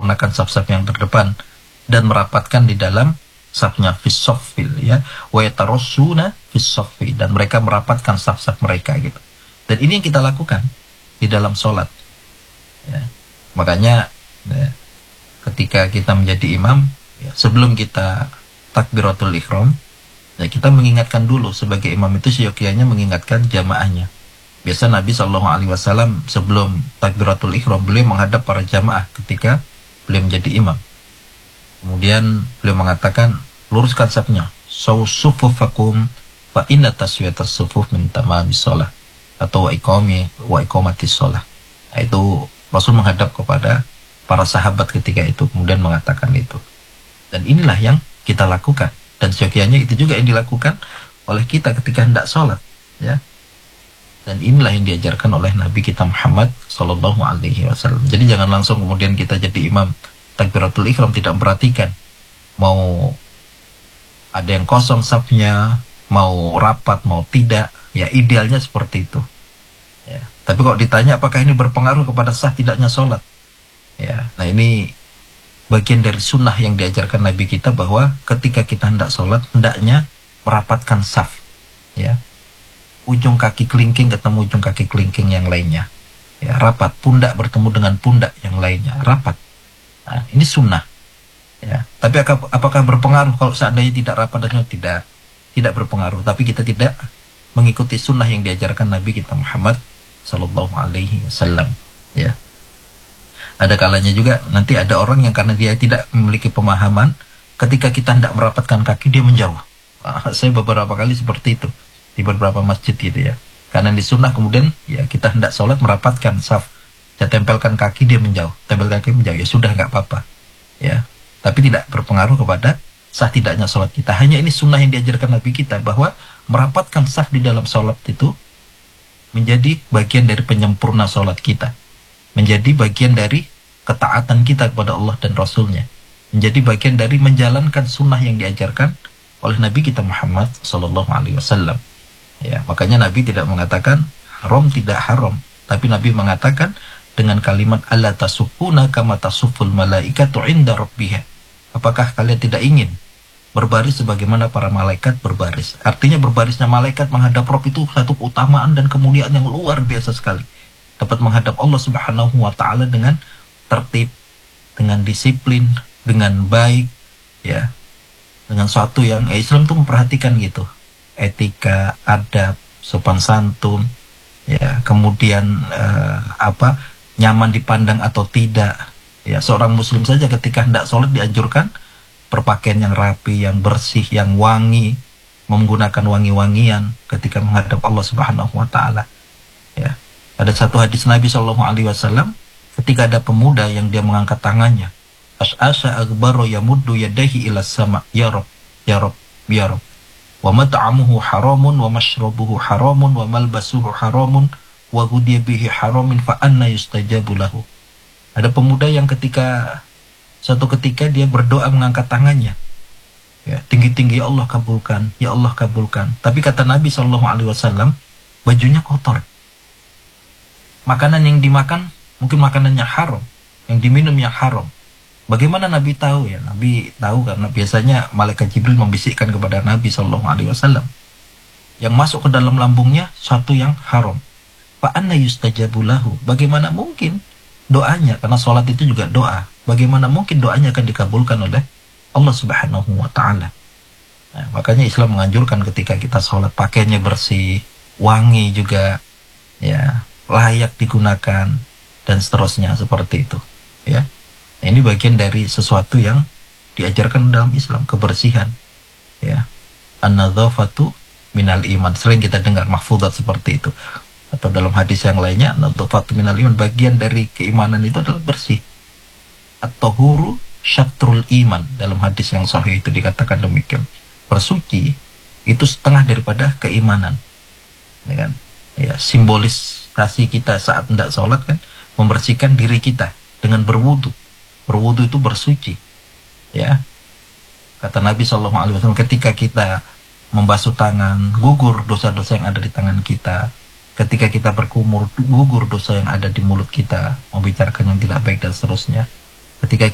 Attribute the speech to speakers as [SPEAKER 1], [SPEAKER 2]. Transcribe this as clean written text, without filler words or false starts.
[SPEAKER 1] menyempurnakan saf-saf yang terdepan dan merapatkan di dalam safnya fisoffil, ya, wa yatarassuna fisoffi, dan mereka merapatkan saf-saf mereka gitu. Dan ini yang kita lakukan di dalam sholat, ya. Makanya ya, ketika kita menjadi imam, ya, sebelum kita takbiratul ihram, ya, kita mengingatkan dulu sebagai imam itu seyogyanya mengingatkan jamaahnya. Biasa Nabi SAW sebelum takbiratul ihram beliau menghadap para jamaah ketika beliau menjadi imam. Kemudian beliau mengatakan, luruskan safnya, sawsufufakum fa inna taswiyatas sufuf min tamamis shalah, atau wa iqamatis shalah. Itu Rasul menghadap kepada para sahabat ketika itu, kemudian mengatakan itu. Dan inilah yang kita lakukan, dan seyogyanya itu juga yang dilakukan oleh kita ketika hendak sholat, ya. Dan inilah yang diajarkan oleh Nabi kita Muhammad Sallallahu Alaihi Wasallam. Jadi jangan langsung kemudian kita jadi imam takbiratul ihram tidak memperhatikan, mau ada yang kosong safnya, mau rapat, mau tidak, ya idealnya seperti itu. Ya. Tapi kalau ditanya apakah ini berpengaruh kepada sah tidaknya sholat, ya, nah ini bagian dari sunnah yang diajarkan Nabi kita, bahwa ketika kita hendak sholat hendaknya merapatkan saf, ya. Ujung kaki kelingking ketemu ujung kaki kelingking yang lainnya, ya, rapat. Pundak bertemu dengan pundak yang lainnya, rapat. Nah, ini sunnah, ya. Tapi apakah berpengaruh kalau seandainya tidak rapat? Dan tidak berpengaruh. Tapi kita tidak mengikuti sunnah yang diajarkan Nabi kita Muhammad Sallallahu Alaihi Wasallam, ya. Ada kalanya juga nanti ada orang yang karena dia tidak memiliki pemahaman, ketika kita hendak merapatkan kaki dia menjauh. Saya beberapa kali seperti itu di beberapa masjid gitu, ya. Karena di sunnah kemudian ya kita hendak sholat merapatkan saf, saya tempelkan kaki dia menjauh, tempel kaki menjauh, ya sudah nggak apa-apa, ya. Tapi tidak berpengaruh kepada sah tidaknya sholat kita. Hanya ini sunnah yang diajarkan Nabi kita, bahwa merapatkan saf di dalam sholat itu menjadi bagian dari penyempurna sholat kita, menjadi bagian dari ketaatan kita kepada Allah dan Rasulnya, menjadi bagian dari menjalankan sunnah yang diajarkan oleh Nabi kita Muhammad Sallallahu Alaihi Wasallam. Ya, makanya Nabi tidak mengatakan haram, tidak haram, tapi Nabi mengatakan dengan kalimat alla tasufuna kama tasuful malaikatu inda rabbiha. Apakah kalian tidak ingin berbaris sebagaimana para malaikat berbaris? Artinya berbarisnya malaikat menghadap Rabb itu satu keutamaan dan kemuliaan yang luar biasa sekali. Dapat menghadap Allah Subhanahu wa taala dengan tertib, dengan disiplin, dengan baik, ya. Dengan suatu yang Islam tuh memperhatikan gitu. Etika, adab, sopan santun, ya, kemudian nyaman dipandang atau tidak, ya. Seorang muslim saja ketika hendak sholat dianjurkan berpakaian yang rapi, yang bersih, yang wangi, menggunakan wangi-wangian ketika menghadap Allah Subhanahu wa taala, ya. Ada satu hadis Nabi Shallallahu Alaihi Wasallam ketika ada pemuda yang dia mengangkat tangannya, as'asa akbaru yamuddu yadayhi ila sama, ya Rabb, ya Rabb, ya Rabb, wa mat'amuhu haramun wa mashrabuhu haramun wa malbasuhu haramun wa ghudiya bihi haramin fa anna yustajabu lahu. Ada pemuda yang suatu ketika dia berdoa mengangkat tangannya, ya, tinggi-tinggi, ya Allah kabulkan, ya Allah kabulkan. Tapi kata Nabi SAW, bajunya kotor, makanan yang dimakan mungkin makanannya haram, yang diminum yang haram. Bagaimana Nabi tahu? Ya, Nabi tahu karena biasanya malaikat Jibril membisikkan kepada Nabi SAW yang masuk ke dalam lambungnya suatu yang haram. Fa anna yustajabu lahu. Bagaimana mungkin doanya, karena sholat itu juga doa, bagaimana mungkin doanya akan dikabulkan oleh Allah Subhanahu wa taala? Nah, makanya Islam menganjurkan ketika kita sholat pakaiannya bersih, wangi juga, ya, layak digunakan, dan seterusnya seperti itu, ya. Nah, ini bagian dari sesuatu yang diajarkan dalam Islam, kebersihan, ya. An-nadzafatu minal iman. Sering kita dengar mahfudzat seperti itu. Atau dalam hadis yang lainnya, an-nadzafatu minal iman, bagian dari keimanan itu adalah bersih. At-tahuru syatrul iman. Dalam hadis yang sahih itu dikatakan demikian. Bersuci itu setengah daripada keimanan. Ya kan? Ya, simbolisasi kita saat hendak sholat kan membersihkan diri kita dengan berwudu. Berwudu itu bersuci, ya. Kata Nabi SAW, ketika kita membasuh tangan, gugur dosa-dosa yang ada di tangan kita. Ketika kita berkumur, gugur dosa yang ada di mulut kita, membicarakan yang tidak baik dan seterusnya. Ketika